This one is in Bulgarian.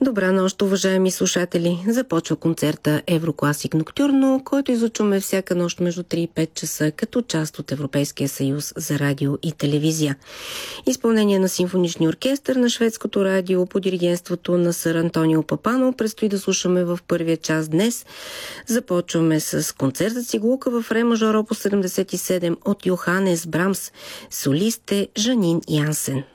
Добра нощ, уважаеми слушатели! Започва концерта Еврокласик Ноктюрно, който излъчваме всяка нощ между 3 и 5 часа като част от Европейския съюз за радио и телевизия. Изпълнение на симфоничния оркестър на шведското радио по диригентството на сър Антонио Папано предстои да слушаме в първия час днес. Започваме с концерта Цигулка в ре мажор опус 77 от Йоханес Брамс. Солист е Жанин Янсен.